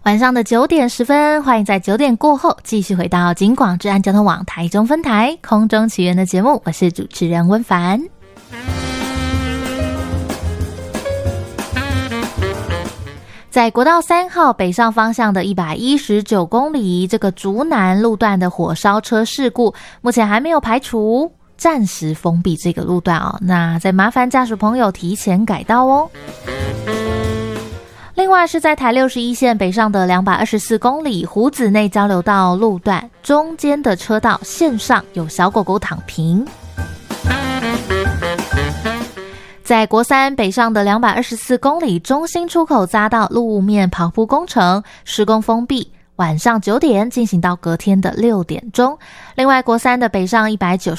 晚上的9点10分，欢迎在9点过后继续回到警广治安交通网台中分台空中奇缘的节目，我是主持人温凡。在国道3号北上方向的119公里，这个竹南路段的火烧车事故，目前还没有排除，暂时封闭这个路段哦。那再麻烦驾驶朋友提前改道哦。另外是在台61线北上的224公里湖子内交流道路段中间的车道线上有小狗狗躺平。在国3北上的224公里中心出口匝道路面刨铺工程施工封闭，晚上9点进行到隔天的6点钟。另外国3的北上190